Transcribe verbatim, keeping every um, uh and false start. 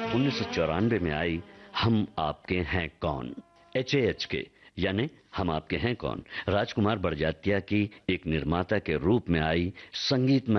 उन्नीस सौ चौरानवे में आई हम आपके हैं कौन, एच ए एच के यानी हम आपके हैं कौन राजकुमार बड़जात्या की एक निर्माता के रूप में आई संगीत